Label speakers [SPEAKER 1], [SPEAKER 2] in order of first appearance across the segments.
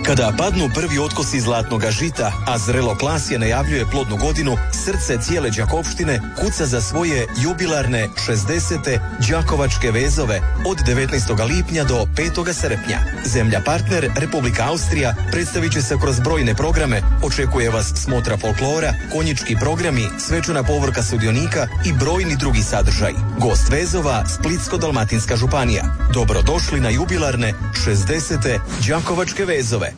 [SPEAKER 1] Kada padnu prvi otkosi zlatnoga žita, a zrelo klasje najavljuje plodnu godinu, srce cijele Đakovštine kuca za svoje jubilarne 60. Đakovačke vezove od 19. lipnja do 5. srpnja. Zemlja partner Republika Austrija predstavit će se kroz brojne programe, očekuje vas smotra folklora, konjički programi, svečana povorka sudionika i brojni drugi sadržaj. Gost vezova Splitsko-dalmatinska županija. Dobrodošli na jubilarne 60. Đakovačke vezove.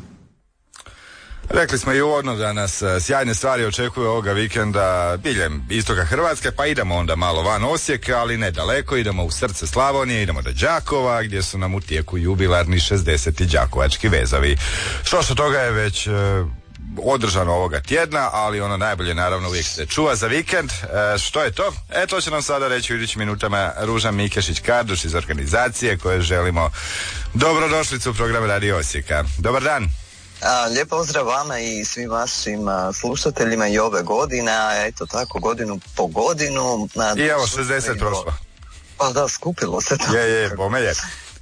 [SPEAKER 2] Rekli smo i uvodno da nas sjajne stvari očekuju ovoga vikenda diljem istoka Hrvatske, pa idemo onda malo van Osijeka, ali ne daleko, idemo u srce Slavonije, idemo do Đakova gdje su nam u tijeku jubilarni 60. Đakovački vezovi. Što toga je već održano ovoga tjedna, ali ono najbolje naravno uvijek se čuva za vikend. Što je to? To će nam sada reći u idućim minutama Ruža Mikešić-Karduš iz organizacije koje želimo dobrodošlicu u program Radio Osijeka. Dobar dan!
[SPEAKER 3] Lijep pozdrav vama i svim vašim slušateljima i ove godine, eto tako godinu po godinu.
[SPEAKER 2] I evo 60 prošlo.
[SPEAKER 3] Pa da, skupilo se to.
[SPEAKER 2] Je, pomelje.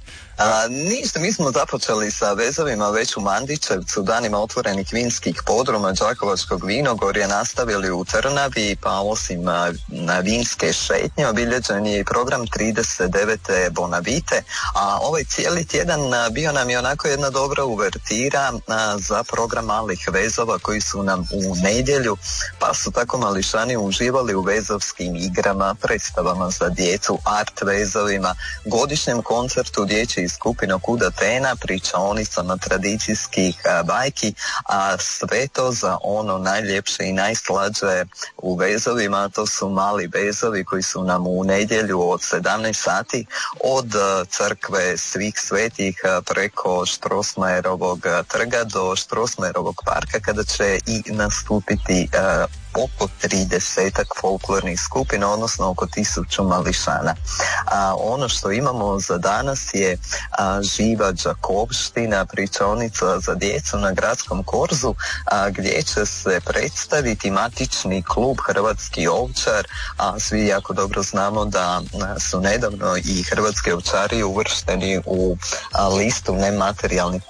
[SPEAKER 3] Ništa, mi smo započeli sa vezovima već u Mandićevcu, danima otvorenih vinskih podruma Đakovačkog vinogorja, nastavili u Trnavi, pa osim na vinske šetnje obilježen je i program 39. Bonavite, a ovaj cijeli tjedan bio nam je onako jedna dobra uvertira za program malih vezova koji su nam u nedjelju, pa su tako mališani uživali u vezovskim igrama, predstavama za djecu, art vezovima, godišnjem koncertu dječjih skupina Kuda Tena, pričaonicama tradicijskih bajki, a sve to za ono najljepše i najslađe u vezovima, to su mali vezovi koji su nam u nedjelju od 17 sati od crkve svih svetih preko Štrosmajerovog trga do Štrosmajerovog parka, kada će i nastupiti oko 30 folklornih skupina, odnosno oko 1000 mališana. Ono što imamo za danas je živa Đakovština, pričaonica za djecu na gradskom korzu, gdje će se predstaviti matični klub Hrvatski ovčar, a svi jako dobro znamo da su nedavno i hrvatski ovčari uvršteni u listu nematerijalnih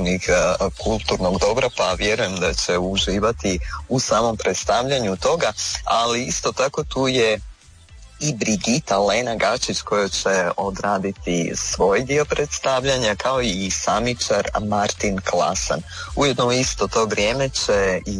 [SPEAKER 3] kulturnog dobra, pa vjerujem da će uživati u samom predstavljanju toga, ali isto tako tu je i Brigita Lena Gačić koja će odraditi svoj dio predstavljanja, kao i samičar Martin Klasan. Ujedno isto to vrijeme će i